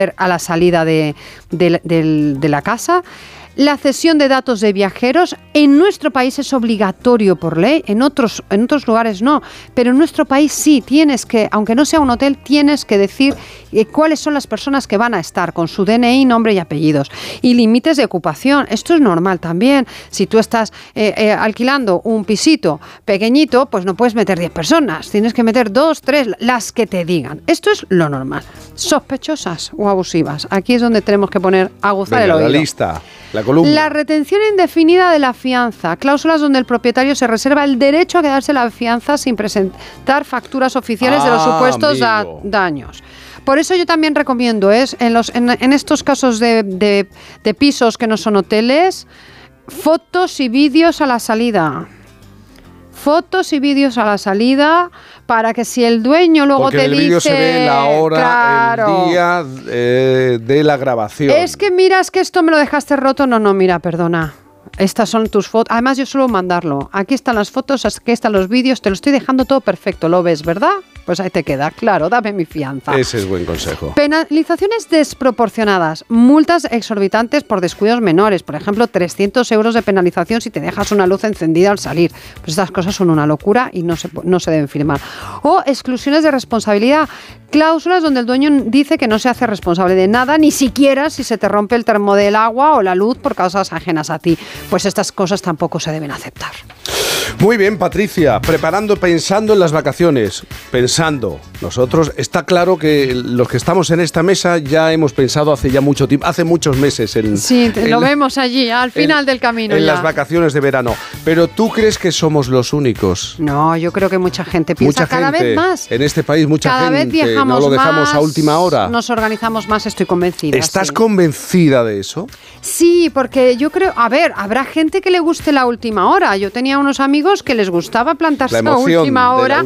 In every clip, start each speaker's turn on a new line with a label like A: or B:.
A: a la salida de la casa. La cesión de datos de viajeros en nuestro país es obligatorio por ley, en otros lugares no, pero en nuestro país sí, tienes que, aunque no sea un hotel, tienes que decir cuáles son las personas que van a estar con su DNI, nombre y apellidos. Y límites de ocupación, esto es normal también. Si tú estás alquilando un pisito pequeñito, pues no puedes meter 10 personas, tienes que meter 2, 3, las que te digan. Esto es lo normal. Sospechosas o abusivas, aquí es donde tenemos que poner aguzar el oído.
B: La lista. La columna.
A: La retención indefinida de la fianza, cláusulas donde el propietario se reserva el derecho a quedarse la fianza sin presentar facturas oficiales de los supuestos daños. Por eso yo también recomiendo en estos casos de pisos que no son hoteles, fotos y vídeos a la salida. Fotos y vídeos a la salida para que si el dueño luego te dice... Porque en el vídeo se ve la hora, claro, el día
B: de la grabación.
A: Es que miras que esto me lo dejaste roto. No, mira, perdona. Estas son tus fotos. Además, yo suelo mandarlo. Aquí están las fotos, aquí están los vídeos. Te lo estoy dejando todo perfecto. ¿Lo ves, verdad? Pues ahí te queda. Claro, dame mi fianza.
B: Ese es buen consejo.
A: Penalizaciones desproporcionadas. Multas exorbitantes por descuidos menores. Por ejemplo, 300 euros de penalización si te dejas una luz encendida al salir. Pues estas cosas son una locura y no se deben firmar. O exclusiones de responsabilidad. Cláusulas donde el dueño dice que no se hace responsable de nada, ni siquiera si se te rompe el termo del agua o la luz por causas ajenas a ti. Pues estas cosas tampoco se deben aceptar.
B: Muy bien, Patricia, pensando en las vacaciones, nosotros, está claro que los que estamos en esta mesa ya hemos pensado hace ya mucho tiempo, hace muchos meses
A: lo vemos allí, al final del camino
B: en
A: ya.
B: Las vacaciones de verano. Pero ¿tú crees que somos los únicos?
A: No, yo creo que mucha gente piensa cada vez más.
B: En este país
A: cada
B: gente,
A: vez viajamos
B: no lo dejamos
A: más,
B: a última hora.
A: Nos organizamos más, estoy convencida.
B: ¿Estás convencida de eso?
A: Sí, porque yo creo, habrá gente que le guste la última hora. Yo tenía unos amigos que les gustaba plantarse a última hora.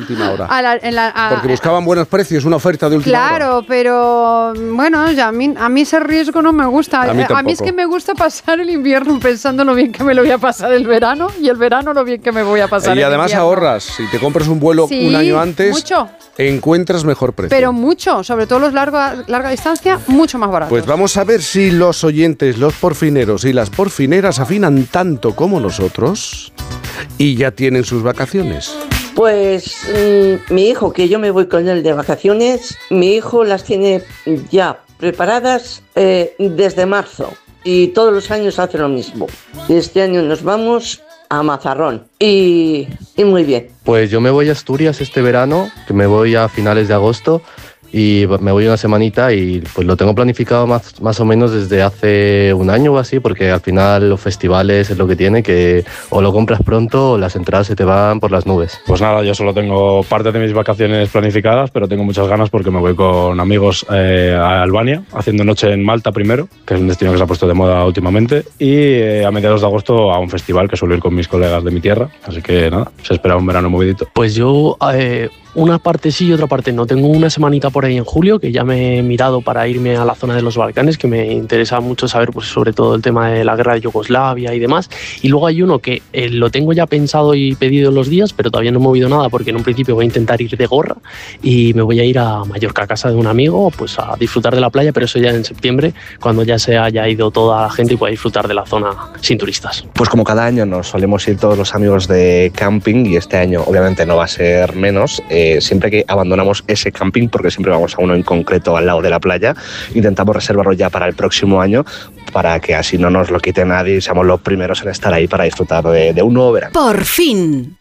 B: Porque buscaban buenos precios, una oferta de última hora.
A: Claro, pero bueno, ya a mí ese riesgo no me gusta.
B: A mí
A: es que me gusta pasar el invierno pensando lo bien que me lo voy a pasar el verano y el verano lo bien que me voy a pasar
B: y además
A: invierno.
B: Ahorras. Si te compras un vuelo un año antes, mucho. Encuentras mejor precio.
A: Pero mucho, sobre todo los larga distancia, mucho más baratos.
B: Pues vamos a ver si los oyentes, los porfineros y las porfineras afinan tanto como nosotros y ya tienen sus vacaciones.
C: Pues mi hijo, que yo me voy con él de vacaciones, mi hijo las tiene ya preparadas desde marzo y todos los años hace lo mismo. Este año nos vamos a Mazarrón y muy bien.
D: Pues yo me voy a Asturias este verano, que me voy a finales de agosto y me voy una semanita y pues lo tengo planificado más o menos desde hace un año o así, porque al final los festivales es lo que tiene, que o lo compras pronto o las entradas se te van por las nubes.
E: Pues nada, yo solo tengo parte de mis vacaciones planificadas, pero tengo muchas ganas porque me voy con amigos a Albania, haciendo noche en Malta primero, que es un destino que se ha puesto de moda últimamente, y a mediados de agosto a un festival que suelo ir con mis colegas de mi tierra, así que nada, se espera un verano movidito.
F: Pues yo... una parte sí y otra parte no. Tengo una semanita por ahí en julio que ya me he mirado para irme a la zona de los Balcanes, que me interesa mucho saber pues sobre todo el tema de la guerra de Yugoslavia y demás. Y luego hay uno que lo tengo ya pensado y pedido en los días, pero todavía no he movido nada porque en un principio voy a intentar ir de gorra y me voy a ir a Mallorca, a casa de un amigo, pues a disfrutar de la playa, pero eso ya en septiembre, cuando ya se haya ido toda la gente y pueda disfrutar de la zona sin turistas.
G: Pues como cada año nos solemos ir todos los amigos de camping y este año obviamente no va a ser menos. Siempre que abandonamos ese camping, porque siempre vamos a uno en concreto al lado de la playa, intentamos reservarlo ya para el próximo año para que así no nos lo quite nadie y seamos los primeros en estar ahí para disfrutar de un nuevo verano.
H: Por fin.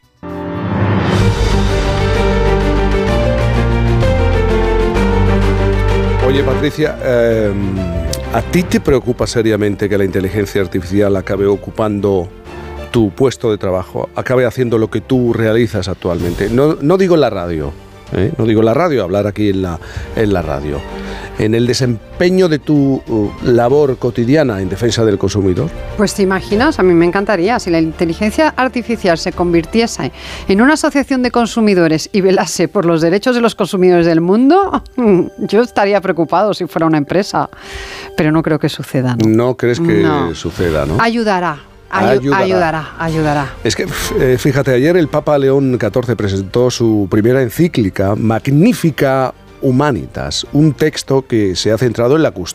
B: Oye, Patricia, ¿a ti te preocupa seriamente que la inteligencia artificial acabe ocupando tu puesto de trabajo, acabe haciendo lo que tú realizas actualmente? No digo en la radio, no digo en la radio, hablar aquí en la radio. En el desempeño de tu labor cotidiana en defensa del consumidor.
A: Pues te imaginas, a mí me encantaría, si la inteligencia artificial se convirtiese en una asociación de consumidores y velase por los derechos de los consumidores del mundo, yo estaría preocupado si fuera una empresa, pero no creo que suceda, ¿no?
B: ¿No crees que suceda, no?
A: Ayudará.
B: Es que, fíjate, ayer el Papa León XIV presentó su primera encíclica, Magnificat Humanitas, un texto que se ha centrado en la